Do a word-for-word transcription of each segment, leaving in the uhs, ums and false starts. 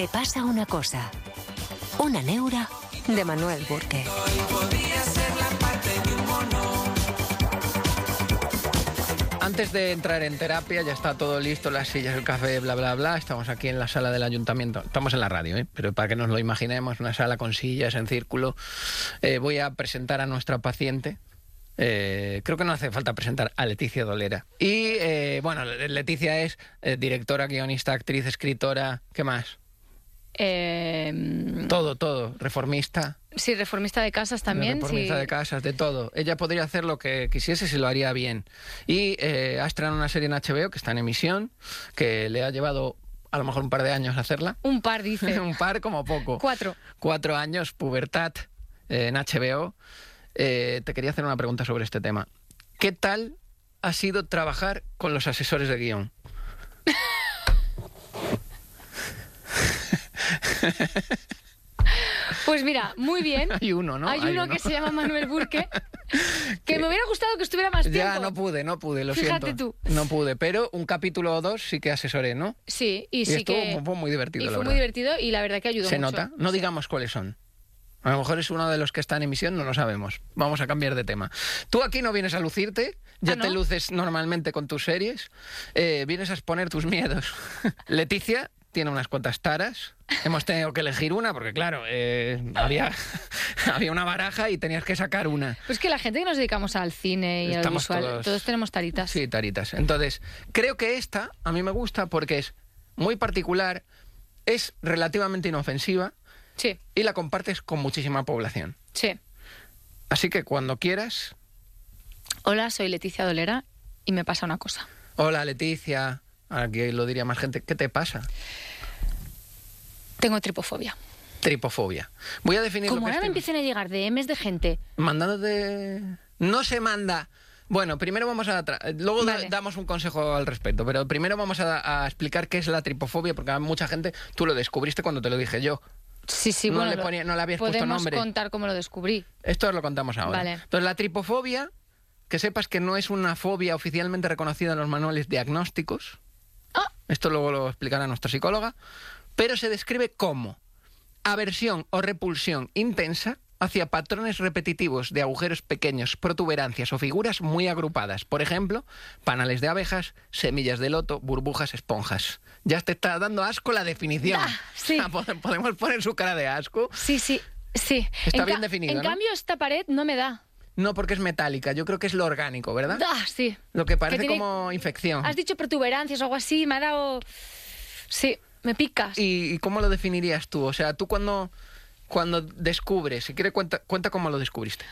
Me pasa una cosa. Una neura de Manuel Burke. Antes de entrar en terapia, ya está todo listo, las sillas, el café, bla, bla, bla. Estamos aquí en la sala del ayuntamiento. Estamos en la radio, ¿eh? Pero para que nos lo imaginemos, una sala con sillas en círculo. Eh, voy a presentar a nuestra paciente. Eh, creo que no hace falta presentar a Leticia Dolera. Y, eh, bueno, Leticia es eh, directora, guionista, actriz, escritora. ¿Qué más? Eh, todo, todo. Reformista. Sí, reformista de casas también. Reformista sí. de casas, de todo. Ella podría hacer lo que quisiese si lo haría bien. Y eh, ha estrenado una serie en H B O que está en emisión, que le ha llevado a lo mejor un par de años hacerla. Un par, dice. Un par como poco. Cuatro. Cuatro años, pubertad, eh, en H B O. Eh, te quería hacer una pregunta sobre este tema. ¿Qué tal ha sido trabajar con los asesores de guión? Pues mira, muy bien. Hay uno, ¿no? Hay, Hay uno, uno que se llama Manuel Burke, que me hubiera gustado que estuviera más tiempo. Ya, no pude, no pude, lo Fíjate siento. tú. No pude, pero un capítulo o dos sí que asesoré, ¿no? Sí, y, Y sí estuvo que... fue muy divertido, y la fue verdad. muy divertido y la verdad que ayudó ¿Se mucho. nota? No digamos cuáles son. A lo mejor es uno de los que está en emisión, no lo sabemos. Vamos a cambiar de tema. Tú aquí no vienes a lucirte, ya ¿Ah, no? te luces normalmente con tus series, eh, vienes a exponer tus miedos. Leticia tiene unas cuantas taras, hemos tenido que elegir una, porque claro, eh, había, había una baraja y tenías que sacar una. Pues que la gente que nos dedicamos al cine y al Estamos visual, todos- todos... tenemos taritas. Sí, taritas. Entonces, creo que esta a mí me gusta porque es muy particular, es relativamente inofensiva, Sí, y la compartes con muchísima población. sí. Así que cuando quieras... Hola, soy Leticia Dolera y me pasa una cosa. Hola, Leticia. Aquí lo diría más gente. ¿Qué te pasa? Tengo tripofobia. Tripofobia. Voy a definir Como lo que ahora me es... empiecen a llegar D Ms de gente... Mandándote... No se manda... Bueno, primero vamos a... tra- Luego da- Vale. damos un consejo al respecto, pero primero vamos a, a explicar qué es la tripofobia, porque a mucha gente... Tú lo descubriste cuando te lo dije yo. Sí, sí, No bueno, le lo- ponía- no le habías puesto podemos nombre. contar cómo lo descubrí. Esto os lo contamos ahora. Vale. Entonces, la tripofobia, que sepas que no es una fobia oficialmente reconocida en los manuales diagnósticos. Ah. Esto luego lo explicará nuestra psicóloga. Pero se describe como aversión o repulsión intensa hacia patrones repetitivos de agujeros pequeños, protuberancias o figuras muy agrupadas. Por ejemplo, panales de abejas, semillas de loto, burbujas, esponjas. Ya te está dando asco la definición. Ah, sí. O sea, pode- podemos poner su cara de asco. Sí, sí, sí. Está En bien ca- definido, En ¿no? cambio, esta pared no me da. No, porque es metálica. Yo creo que es lo orgánico, ¿verdad? Ah, sí. Lo que parece tiene- como infección. Has dicho protuberancias o algo así, me ha dado... Sí, me picas. ¿Y, y cómo lo definirías tú? O sea, tú cuando, cuando descubres, si quieres cuenta, cuenta cómo lo descubriste.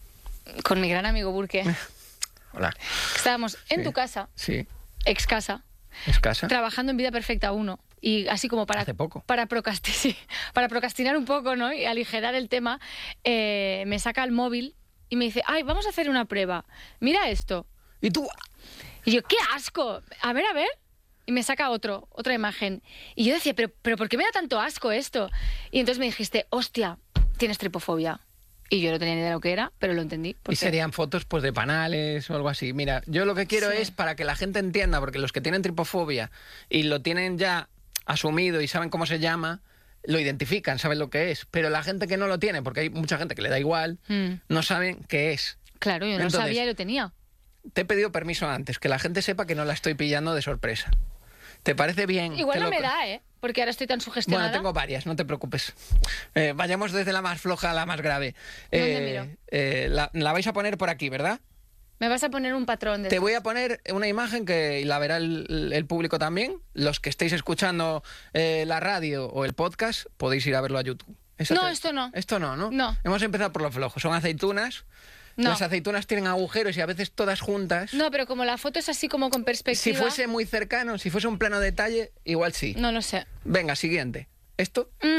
Con mi gran amigo Burke. Hola. Estábamos en Sí. tu casa, Sí, ex casa, escasa. trabajando en Vida Perfecta uno. Y así como para, Hace poco. para, procrasti- sí, para procrastinar un poco, ¿no? Y aligerar el tema, eh, me saca el móvil y me dice, ay, vamos a hacer una prueba. Mira esto. Y tú... Y yo, ¡qué asco! A ver, a ver. Y me saca otro, otra imagen. Y yo decía, ¿pero, pero por qué me da tanto asco esto? Y entonces me dijiste, hostia, tienes tripofobia. Y yo no tenía ni idea de lo que era, pero lo entendí. Y porque- serían fotos pues de panales o algo así. Mira, yo lo que quiero Sí. es para que la gente entienda, porque los que tienen tripofobia y lo tienen ya asumido y saben cómo se llama, lo identifican, saben lo que es. Pero la gente que no lo tiene, porque hay mucha gente que le da igual, Mm, no saben qué es. claro, yo no Entonces, sabía y lo tenía. Te he pedido permiso antes, que la gente sepa que no la estoy pillando de sorpresa. ¿Te parece bien? Igual Te no lo- me da, ¿eh? Porque ahora estoy tan sugestionada. Bueno, tengo varias, no te preocupes. Eh, vayamos desde la más floja a la más grave. ¿Dónde Eh, miro? eh, la, la vais a poner por aquí, ¿verdad? Me vas a poner un patrón de... Te voy a poner una imagen que la verá el, el público también. Los que estéis escuchando eh, la radio o el podcast, podéis ir a verlo a YouTube. Esa No, te- esto no. Esto no, ¿no? No. Hemos empezado por lo flojo. Son aceitunas. No. Las aceitunas tienen agujeros y a veces todas juntas. No, pero como la foto es así como con Si perspectiva... fuese muy cercano, si fuese un plano detalle, igual sí. No lo sé. Venga, siguiente. Esto, Mm,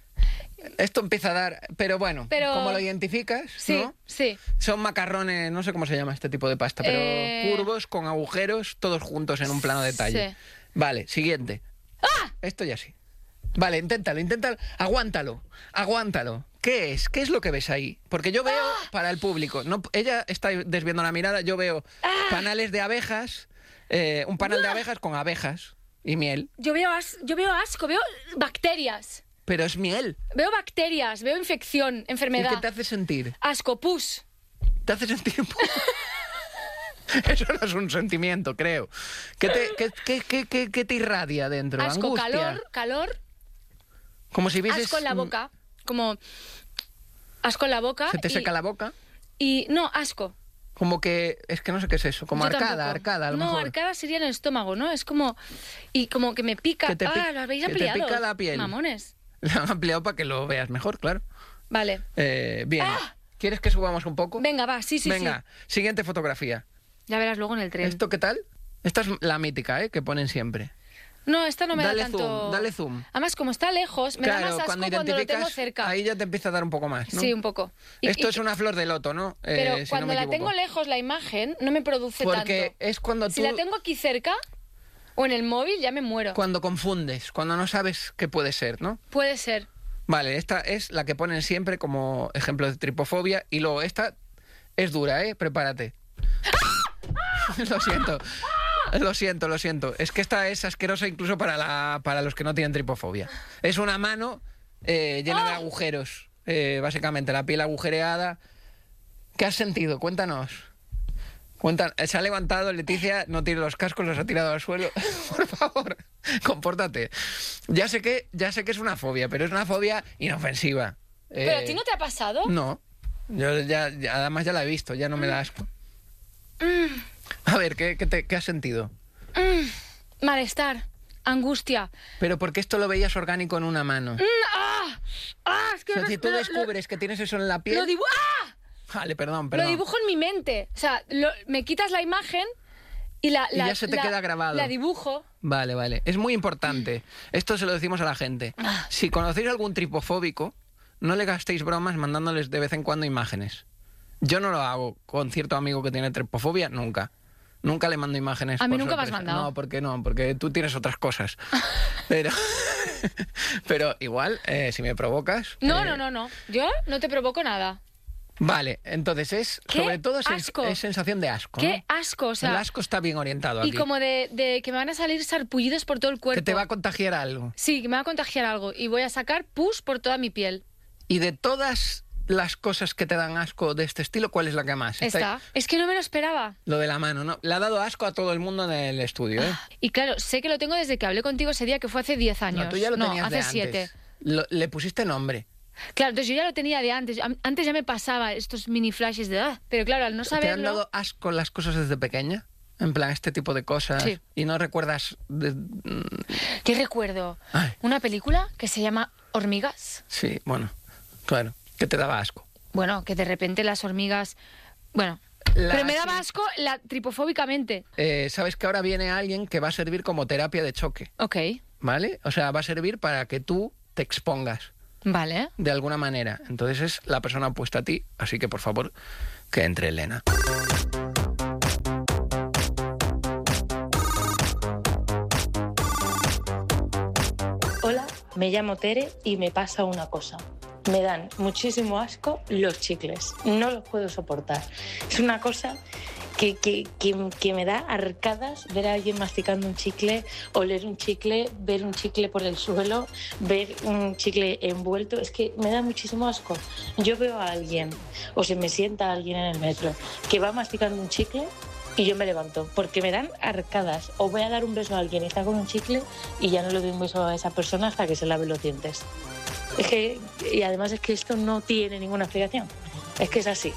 esto empieza a dar... Pero bueno, Pero- ¿cómo lo identificas? Sí, ¿no? sí. Son macarrones, no sé cómo se llama este tipo de pasta, pero Eh. curvos, con agujeros, todos juntos en un plano detalle. Sí. Vale, siguiente. ¡Ah! Esto ya sí. Vale, inténtalo, inténtalo. Aguántalo, aguántalo. ¿Qué es? ¿Qué es lo que ves ahí? Porque yo veo, ¡Ah! para el público, no, ella está desviando la mirada, yo veo ¡Ah! panales de abejas, eh, un panal de abejas con abejas. y miel. Yo veo, as- yo veo asco, veo bacterias. Pero es miel. Veo bacterias, veo infección, ¿Y enfermedad. qué te hace sentir? Asco, pus. ¿Te hace sentir...? Eso no es un sentimiento, creo. ¿Qué te, qué, qué, qué, qué- qué te irradia dentro? Asco, Angustia. calor, calor, Como si vieses... asco en la boca. Como asco en la boca. Se te y- seca la boca. Y no, asco. Como que... Es que no sé qué es eso. Como Yo arcada, tampoco. arcada, a lo no, mejor. arcada sería en el estómago, ¿no? Es como... Y como que me pica... Que te pi- ah, lo habéis que te ampliado. pica la piel. Mamones. Lo han ampliado para que lo veas mejor, claro. Vale. Eh, bien. ¡Ah! ¿Quieres que subamos un poco? Venga, va, sí, sí, Venga, siguiente fotografía. sí. Ya verás luego en el tren. ¿Esto qué tal? Esta es la mítica, ¿eh? Que ponen siempre. No, esta no me Dale da tanto... zoom, dale zoom. Además, como está lejos, me da más asco cuando, lo tengo cerca. ahí ya te empieza a dar un poco más, ¿no? Sí, un poco. Y- Esto y- es una flor de loto, ¿no? Eh, Pero si no cuando me la equivoco. tengo lejos, la imagen no me produce Porque tanto. es cuando Si tú... la tengo aquí cerca o en el móvil, ya me muero. Cuando confundes, cuando no sabes qué puede ser, ¿no? Puede ser. Vale, esta es la que ponen siempre como ejemplo de tripofobia. Y luego esta es dura, ¿eh? Prepárate. Lo siento. Lo siento, lo siento. Es que esta es asquerosa incluso para, la, para los que no tienen tripofobia. Es una mano eh, llena de agujeros. Eh, básicamente, la piel agujereada. ¿Qué has sentido? Cuéntanos. Cuenta, se ha levantado Leticia, no tiene los cascos, los ha tirado al suelo. Por favor, compórtate. Ya sé que, ya sé que es una fobia, pero es una fobia inofensiva. ¿Pero a Eh, ti no te ha pasado? No. Yo ya, ya- además ya la he visto, ya no me da asco. A ver, ¿qué, qué, te- qué has sentido? Mm, malestar, angustia. Pero porque esto lo veías orgánico en una mano. Mm, ¡Ah! ¡Ah! Es que O sea, no- si tú lo- descubres que tienes eso en la Lo, piel... lo dibu- ¡Ah! Vale, perdón, Lo perdón. dibujo en mi mente. O sea, lo- me quitas la imagen y la, Y la- ya se te la- queda grabado. La dibujo. Vale, vale. Es muy importante. Esto se lo decimos a la gente. Ah. Si conocéis algún tripofóbico, no le gastéis bromas mandándoles de vez en cuando imágenes. Yo no lo hago con cierto amigo que tiene tripofobia, nunca. Nunca le mando imágenes. A mí por nunca me has sorpresa. mandado. No, ¿por qué no? Porque tú tienes otras cosas. Pero, pero igual, eh, si me provocas... No, eh, no, no, no. Yo no te provoco nada. Vale, entonces es, ¡Qué sobre todo, es, asco! es sensación de asco. Qué ¿no? asco, o sea. El asco está bien orientado Y aquí. como de, de que me van a salir sarpullidos por todo el cuerpo. Que te va a contagiar algo. Sí, que me va a contagiar algo. Y voy a sacar pus por toda mi piel. Y de todas las cosas que te dan asco de este estilo, ¿cuál es la que más? Está. Es que no me lo esperaba. Lo de la mano, ¿no? Le ha dado asco a todo el mundo en el estudio, ¿eh? Y claro, sé que lo tengo desde que hablé contigo ese día, que fue hace diez años. No, tú ya lo no, tenías hace de siete. antes. Lo- le pusiste nombre. Claro, entonces yo ya lo tenía de antes. Am- Antes ya me pasaba estos mini flashes de... "Ah", pero claro, al no ¿Te han saberlo... dado asco las cosas desde pequeña? En plan, este tipo de cosas. Sí. Y no recuerdas... de- Yo recuerdo Ay. una película que se llama Hormigas. Sí, bueno, claro. Que te daba asco. Bueno, que de repente las hormigas... Bueno, La- pero me daba asco la, tripofóbicamente. Eh, Sabes que ahora viene alguien que va a servir como terapia de choque, Ok, ¿vale? O sea, va a servir para que tú te expongas vale. de alguna manera. Entonces es la persona opuesta a ti, así que por favor, que entre Elena. Hola, me llamo Tere y me pasa una cosa. Me dan muchísimo asco los chicles. No los puedo soportar. Es una cosa que, que, que, que me da arcadas ver a alguien masticando un chicle, oler un chicle, ver un chicle por el suelo, ver un chicle envuelto. Es que me da muchísimo asco. Yo veo a alguien, o se me sienta alguien en el metro, que va masticando un chicle y yo me levanto, porque me dan arcadas. O voy a dar un beso a alguien y está con un chicle y ya no le doy un beso a esa persona hasta que se lave los dientes. Es que, y además es que esto no tiene ninguna explicación. Es que es así.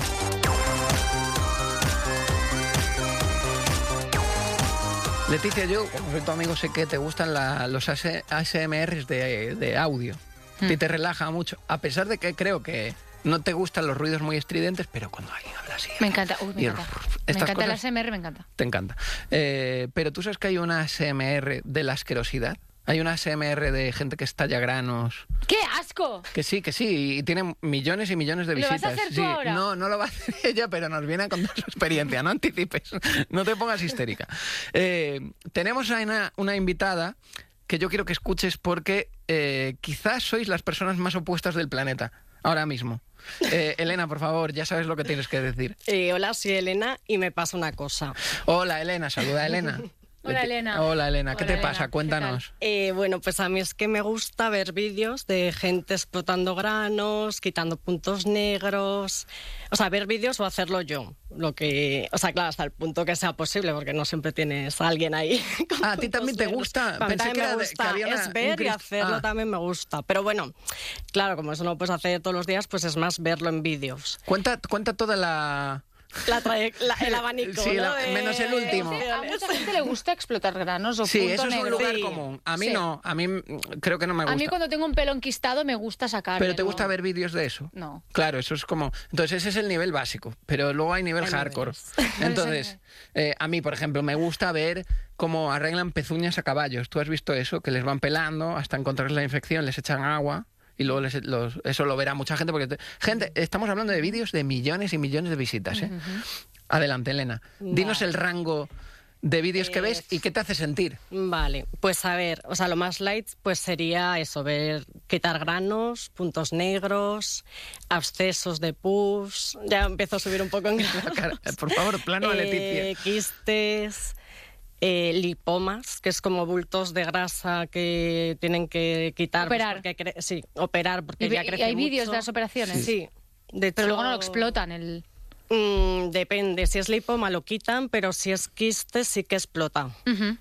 Leticia, yo, como soy tu amigo, sé que te gustan la- los A S M Rs de, de audio. Mm. Y te relaja mucho, a pesar de que creo que no te gustan los ruidos muy estridentes, pero cuando alguien habla así... Me encanta, uy, me y- encanta. Me estas encanta el A cosas S M R, me encanta. te encanta. Eh, pero tú sabes que hay una A S M R de la asquerosidad. Hay una A S M R de gente que estalla granos. ¡Qué asco! Que sí, que sí, y tiene millones y millones de ¿Lo vas visitas. a hacer tú Sí, ahora? No, no lo va a hacer ella, pero nos viene a contar su experiencia. No anticipes, no te pongas histérica. Eh, tenemos a una, una invitada que yo quiero que escuches porque eh, quizás sois las personas más opuestas del planeta, ahora mismo. Eh, Elena, por favor, ya sabes lo que tienes que decir. Eh, hola, soy Elena y me pasa una cosa. Hola, Elena, saluda a Elena. Hola, Elena. Hola, Elena. ¿Qué Hola, te Elena. pasa? ¿Qué Cuéntanos. Eh, bueno, pues a mí es que me gusta ver vídeos de gente explotando granos, quitando puntos negros. O sea, ver vídeos o hacerlo yo. Lo que, o sea, claro, hasta el punto que sea posible, porque no siempre tienes a alguien ahí. con Ah, ¿a ti puntos también te negros. gusta? A mí Pensé también que me era de- gusta. que había una- es un ver y crist- hacerlo Ah. también me gusta. Pero bueno, claro, como eso no lo puedes hacer todos los días, pues es más verlo en vídeos. Cuenta, cuenta toda la... La trae- la- el abanico, Sí, ¿no? la- De- menos el último. A mucha gente le gusta explotar granos o Sí, punto eso es un negro. lugar Sí. común. A mí Sí. no, a mí mm, creo que no me gusta. A mí cuando tengo un pelo enquistado me gusta sacarlo. ¿Pero te gusta ver vídeos de eso? No. Claro, eso es como... Entonces ese es el nivel básico, pero luego hay nivel Hay hardcore. niveles. Entonces, eh, a mí, por ejemplo, me gusta ver cómo arreglan pezuñas a caballos. ¿Tú has visto eso? Que les van pelando hasta encontrar la infección, les echan agua... Y luego les- los- eso lo verá mucha gente porque... te- gente, estamos hablando de vídeos de millones y millones de visitas, ¿eh? Adelante, Elena. Dinos Vale. el rango de vídeos que ves Es- y qué te hace sentir. Vale, pues a ver, o sea, lo más light pues sería eso, ver quitar granos, puntos negros, abscesos de pus, ya empiezo a subir un poco en granos. Cara, Por favor, plano a Eh, Leticia. quistes, eh, lipomas, que es como bultos de grasa que tienen que quitar. pues, Operar. porque cre- sí, operar porque ¿Y, ya y crece hay vídeos mucho. de las operaciones? Sí. De Pero hecho, luego no lo explotan. El... mm, depende, si es lipoma lo quitan, pero si es quiste sí que explota. Ujú.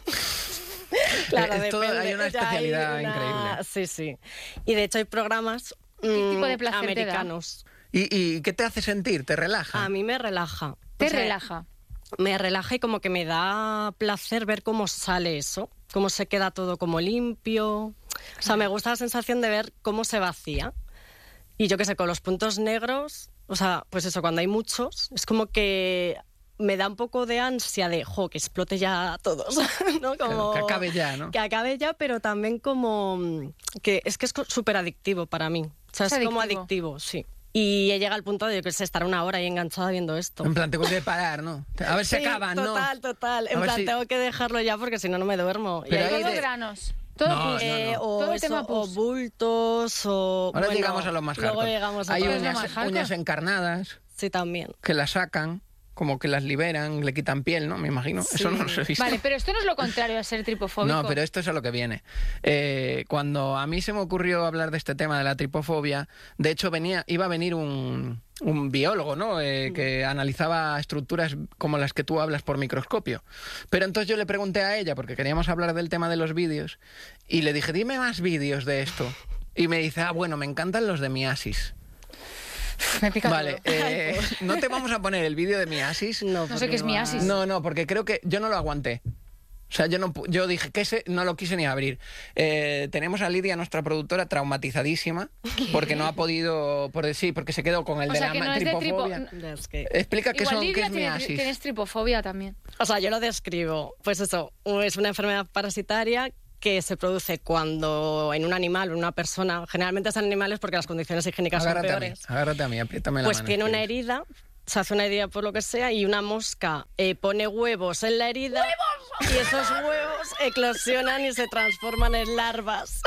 Claro, Eh, es todo- depende. hay una Ya especialidad una- increíble. Sí, sí. Y de hecho hay programas ¿Qué tipo de mm, placer te da? americanos. ¿Y, ¿Y qué te hace sentir? ¿Te relaja? A mí me relaja. Te O sea, relaja. Me relaja y como que me da placer ver cómo sale eso, cómo se queda todo como limpio. O sea, me gusta la sensación de ver cómo se vacía. Y yo qué sé, con los puntos negros, o sea, pues eso, cuando hay muchos, es como que me da un poco de ansia de, jo, que explote ya todos, ¿no? Como, Que acabe ya, ¿no? Que acabe ya, pero también como mm, que es que es súper adictivo para mí. O sea, Es es, como adictivo. adictivo, sí. Y he llegado al punto de, yo que sé, estar una hora ahí enganchada viendo esto. En plan, tengo que parar, ¿no? A ver si Sí, acaban, ¿no? total, total. A En ver plan, si- tengo que dejarlo ya porque si no, no me duermo. Y Pero ahí- hay Todo de- granos. Todo No, pus. no, eh, no. o, Todo eso, tema o pus. bultos, o... Ahora bueno, llegamos a lo más luego hardcore. llegamos a Hay todo. ¿Qué es lo uñas, más hardcore? uñas encarnadas Sí, también. que las sacan, como que las liberan, le quitan piel, ¿no? Me imagino. Eso no los he visto. Vale, pero esto no es lo contrario a ser tripofóbico. No, pero esto es a lo que viene. Eh, cuando a mí se me ocurrió hablar de este tema de la tripofobia, de hecho venía, iba a venir un, un biólogo, ¿no? Eh, que analizaba estructuras como las que tú hablas por microscopio. Pero entonces yo le pregunté a ella, porque queríamos hablar del tema de los vídeos, y le dije, dime más vídeos de esto. Y me dice, ah, bueno, me encantan los de miasis. Me pica Vale, todo. eh, no te vamos a poner el vídeo de miasis. No, No sé qué es porque va- miasis. No, no, porque creo que yo no lo aguanté. O sea, yo no pu- yo dije que ese no lo quise ni abrir. Eh, tenemos a Lidia, nuestra productora, traumatizadísima porque no ha podido, por sí, porque se quedó con el O de sea, la que no ma- es de tripo- tripofobia. Ya, es que- Explica qué Igual son, qué Lidia es tiene- miasis. tienes tripofobia también. O sea, yo lo describo. Pues eso, es una enfermedad parasitaria que se produce cuando en un animal o en una persona, generalmente son animales porque las condiciones higiénicas Agárrate son a mí, peores, agárrate a mí, apriétame la pues mano. tiene una sí. herida, se hace una herida por lo que sea y una mosca eh, pone huevos en la herida y esos huevos eclosionan y se transforman en larvas.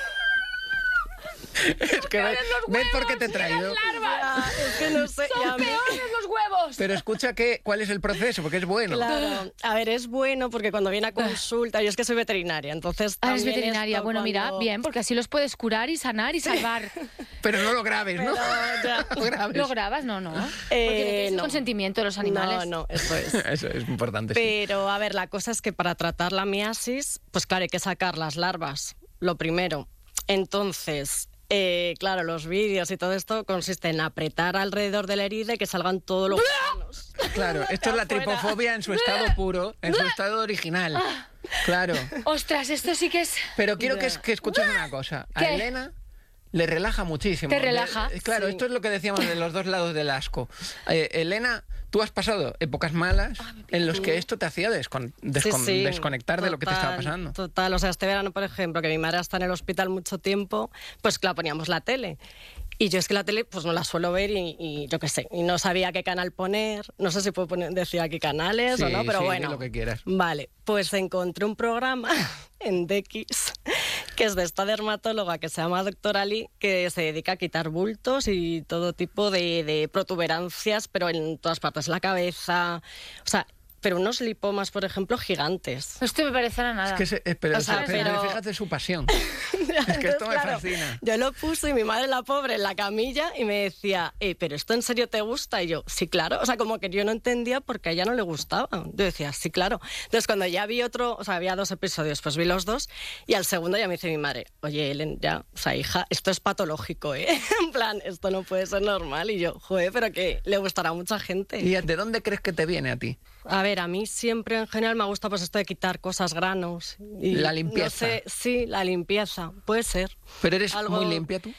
Es que ves, ¿ves por qué te he traído? Ya, es que no sé. y a ¡Son mí- peores los huevos! Pero escucha que, cuál es el proceso, porque es bueno. Claro, a ver, es bueno porque cuando viene a consulta, yo es que soy veterinaria, entonces... Ah, eres también veterinaria. esto Bueno, mira, cuando- bien, porque así los puedes curar y sanar y salvar. Pero no lo grabes, ¿no? Pero ya. No lo grabes. ¿Lo grabas? No, no. Porque Eh, tienes el no. consentimiento de los animales. No, no, eso es. Eso es importante, sí. Pero, a ver, la cosa es que para tratar la miasis, pues claro, hay que sacar las larvas, lo primero. Entonces, eh, claro, los vídeos y todo esto consiste en apretar alrededor de la herida y que salgan todos los gusanos. Claro, esto es la Afuera. tripofobia en su estado puro, en su estado original. Claro. Ostras, esto sí que es... Pero quiero que, es- que escuches una cosa. A ¿Qué? Elena le relaja muchísimo. ¿Te De- relaja? claro, Sí. esto es lo que decíamos de los dos lados del asco. Eh, Elena, tú has pasado épocas malas en los que esto te hacía descon- descon- Sí, sí, desconectar de lo que te estaba total, pasando. Total, o sea, este verano, por ejemplo, que mi madre está en el hospital mucho tiempo, pues claro, poníamos la tele. Y yo es que la tele pues no la suelo ver y, y yo qué sé, y no sabía qué canal poner, no sé si puedo poner, decir aquí canales Sí, o no, pero sí, di bueno. lo que quieras. Vale, pues encontré un programa en D X que es de esta dermatóloga que se llama Doctora Lee, que se dedica a quitar bultos y todo tipo de, de protuberancias, pero en todas partes, la cabeza, o sea, pero unos lipomas, por ejemplo, gigantes. Esto me parece a nada. Es que se- eh, pero, O sea, pero pero- fíjate su pasión. Es que Entonces, esto me claro, fascina. Yo lo puse y mi madre, la pobre, en la camilla y me decía, eh, ¿pero esto en serio te gusta? Y yo, sí, claro. O sea, como que yo no entendía por qué a ella no le gustaba. Yo decía, sí, claro. Entonces, cuando ya vi otro, o sea, había dos episodios, pues vi los dos y al segundo ya me dice mi madre, oye, Ellen, ya, o sea, hija, esto es patológico, ¿eh? En plan, esto no puede ser normal. Y yo, joder, pero que le gustará a mucha gente. ¿Y de dónde crees que te viene a ti? A ver, a mí siempre en general me gusta pues esto de quitar cosas, granos. Y La limpieza. No sé, sí, la limpieza, puede ser. ¿Pero eres Algo- muy limpia tú?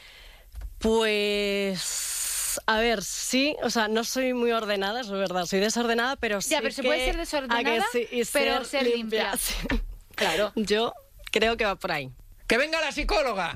Pues, a ver, sí, o sea, no soy muy ordenada, es verdad, soy desordenada, pero sí Ya, pero se que- puede ser a que desordenada, sí, y pero ser limpia. sí. Claro. Yo creo que va por ahí. ¡Que venga la psicóloga!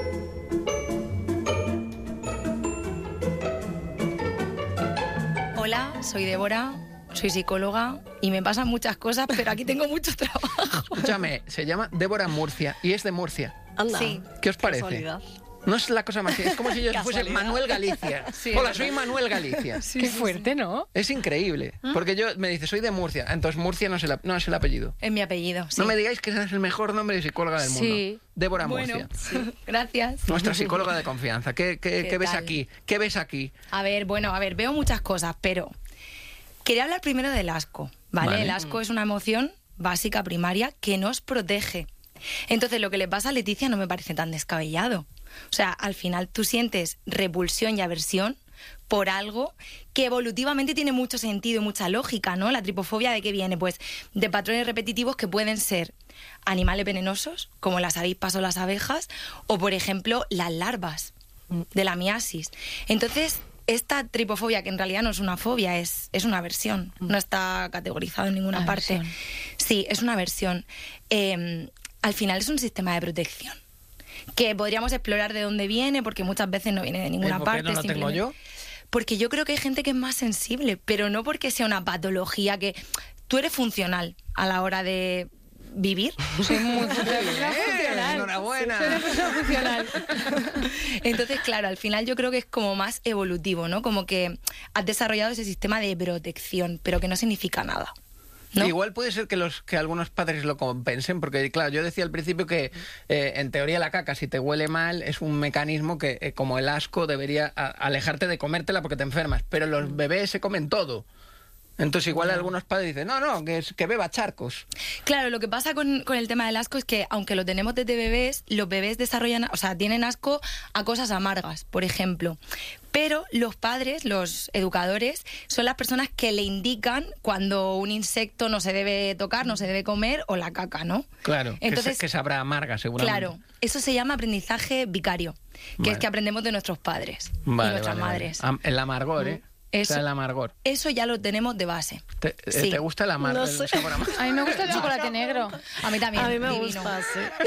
Hola, soy Débora, soy psicóloga y me pasan muchas cosas, pero aquí tengo mucho trabajo. Escúchame, se llama Débora Murcia y es de Murcia. Anda, Sí. ¿Qué os parece? casualidad. No es la cosa más... Es como si yo fuese Casualidad. Manuel Galicia. Sí, Hola, es soy Manuel Galicia. Qué fuerte, ¿no? Es increíble. Porque yo me dice, soy de Murcia. Entonces Murcia no es el, no es el apellido. Es mi apellido, sí. No me digáis que ese es el mejor nombre de psicóloga del mundo. Sí. Débora Bueno, Murcia. sí, gracias. Nuestra psicóloga de confianza. ¿Qué, qué, ¿Qué qué ves tal? aquí? ¿Qué ves aquí? A ver, bueno, a ver, veo muchas cosas, pero quería hablar primero del asco, ¿vale? Vale. El asco es una emoción básica, primaria, que nos protege. Entonces, lo que le pasa a Leticia no me parece tan descabellado. O sea, al final tú sientes repulsión y aversión por algo que evolutivamente tiene mucho sentido y mucha lógica, ¿no? La tripofobia, ¿de qué viene? Pues de patrones repetitivos que pueden ser animales venenosos, como las avispas o las abejas, o, por ejemplo, las larvas de la miasis. Entonces, esta tripofobia, que en realidad no es una fobia, es, es una aversión, no está categorizado en ninguna Aversión. parte. Sí, es una aversión. Eh, al final es un sistema de protección que podríamos explorar de dónde viene, porque muchas veces no viene de ninguna ¿Y por qué parte. no lo tengo simplemente- yo? Porque yo creo que hay gente que es más sensible, pero no porque sea una patología, que tú eres funcional a la hora de vivir. Soy muy ¡Eh! ¡Enhorabuena! Soy una persona funcional. Entonces, claro, al final yo creo que es como más evolutivo, ¿no? Como que has desarrollado ese sistema de protección, pero que no significa nada, ¿no? Igual puede ser que los que algunos padres lo compensen, porque claro, yo decía al principio que eh, en teoría la caca, si te huele mal, es un mecanismo que, eh, como el asco, debería a- alejarte de comértela porque te enfermas. Pero los bebés se comen todo. Entonces igual algunos padres dicen, no, no, que, es- que beba charcos. Claro, lo que pasa con, con el tema del asco es que, aunque lo tenemos desde bebés, los bebés desarrollan, o sea, tienen asco a cosas amargas, por ejemplo. Pero los padres, los educadores, son las personas que le indican cuando un insecto no se debe tocar, no se debe comer, o la caca, ¿no? Claro, que Entonces, se- que, sabrá amarga seguramente. claro, eso se llama aprendizaje vicario, que Vale. es que aprendemos de nuestros padres Vale, y nuestras vale, vale. madres. Am- El amargor, ¿eh? O Eso- sea, el amargor. Eso ya lo tenemos de base. ¿Te, eh, Sí. ¿te gusta el amargor? No el sé. sabor amar- A mí me gusta el chocolate negro. A mí también. A mí me divino. gusta,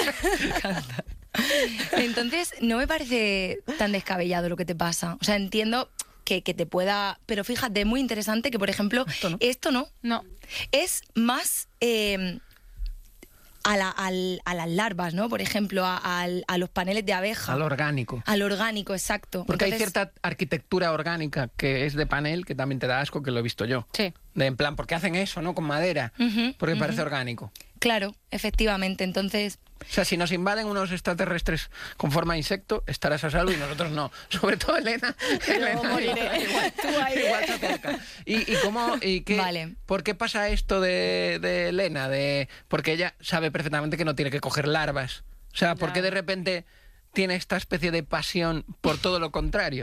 sí. Entonces, no me parece tan descabellado lo que te pasa. O sea, entiendo que, que te pueda... Pero fíjate, es muy interesante que, por ejemplo, esto no. No. Es más eh, a, la- al- a las larvas, ¿no? Por ejemplo, a, al- a los paneles de abeja. Al orgánico. Al orgánico, exacto. Porque hay Entonces, cierta arquitectura orgánica que es de panel que también te da asco, que lo he visto yo. Sí. De en plan, ¿por qué hacen eso, no? Con madera. Ujú, Porque parece orgánico. Claro, efectivamente. Entonces... O sea, si nos invaden unos extraterrestres con forma de insecto, estarás a salvo y nosotros no. Sobre todo Elena. Elena moriré. igual, Tú ahí, igual ¿eh? se acerca. ¿Y, y cómo, y qué, Vale. por qué pasa esto de, de Elena? De, porque ella sabe perfectamente que no tiene que coger larvas. O sea, ¿por qué de repente tiene esta especie de pasión por todo lo contrario?